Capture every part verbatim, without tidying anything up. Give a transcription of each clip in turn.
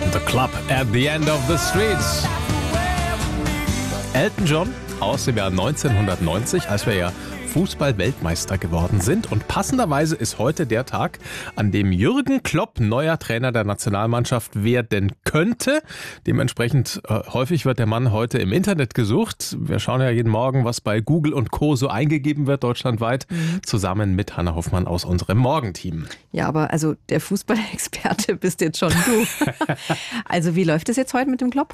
The Club at the End of the Streets. Elton John aus dem Jahr neunzehnhundertneunzig, als wir ja Fußball-Weltmeister geworden sind. Und passenderweise ist heute der Tag, an dem Jürgen Klopp neuer Trainer der Nationalmannschaft werden könnte. Dementsprechend äh, häufig wird der Mann heute im Internet gesucht. Wir schauen ja jeden Morgen, was bei Google und Co. so eingegeben wird, deutschlandweit, mhm. zusammen mit Hanna Hoffmann aus unserem Morgenteam. Ja, aber also der Fußballexperte bist jetzt schon du. Also wie läuft es jetzt heute mit dem Klopp?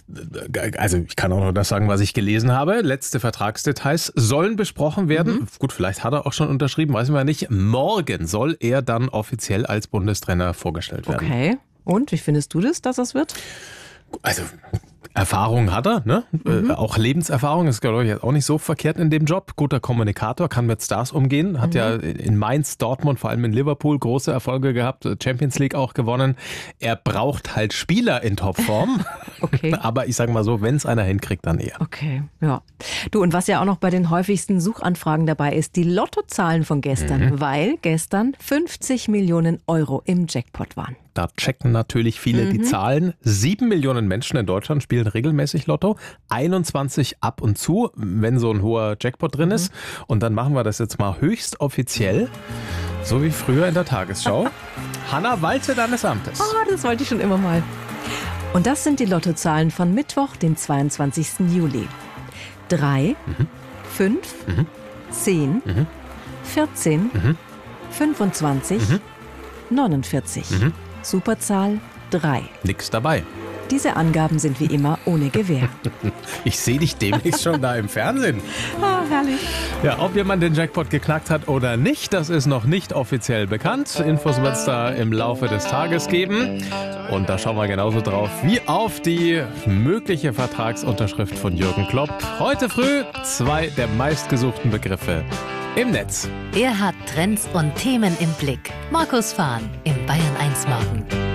Also ich kann auch nur das sagen, was ich gelesen habe. Letzte Vertragsdetails sollen besprochen werden. Mhm. Gut, vielleicht hat er auch schon unterschrieben, weiß man nicht. Morgen soll er dann offiziell als Bundestrainer vorgestellt werden. Okay. Und wie findest du das, dass das wird? Also Erfahrung hat er, ne? Mhm. Äh, auch Lebenserfahrung ist, glaube ich, auch nicht so verkehrt in dem Job. Guter Kommunikator, kann mit Stars umgehen. Hat mhm. ja in Mainz, Dortmund, vor allem in Liverpool große Erfolge gehabt. Champions League auch gewonnen. Er braucht halt Spieler in Topform. Okay. Aber ich sage mal so, wenn es einer hinkriegt, dann eher. Okay, ja. Du, und was ja auch noch bei den häufigsten Suchanfragen dabei ist, die Lottozahlen von gestern. Mhm. Weil gestern fünfzig Millionen Euro im Jackpot waren. Da checken natürlich viele mhm. die Zahlen. Sieben Millionen Menschen in Deutschland spielen regelmäßig Lotto. einundzwanzig ab und zu, wenn so ein hoher Jackpot drin ist. Mhm. Und dann machen wir das jetzt mal höchst offiziell, so wie früher in der Tagesschau. Hanna Walze deines Amtes. Oh, das wollte ich schon immer mal. Und das sind die Lottozahlen von Mittwoch, den zweiundzwanzigsten Juli. drei, mhm. fünf, mhm. zehn, mhm. vierzehn, mhm. fünfundzwanzig, mhm. neunundvierzig. Mhm. Superzahl drei. Nix dabei. Diese Angaben sind wie immer ohne Gewähr. Ich sehe dich demnächst schon da im Fernsehen. Ah, herrlich. Ja, ob jemand den Jackpot geknackt hat oder nicht, das ist noch nicht offiziell bekannt. Infos wird es da im Laufe des Tages geben. Und da schauen wir genauso drauf wie auf die mögliche Vertragsunterschrift von Jürgen Klopp. Heute früh zwei der meistgesuchten Begriffe im Netz. Er hat Trends und Themen im Blick. Markus Fahn im Bayern eins Morgen.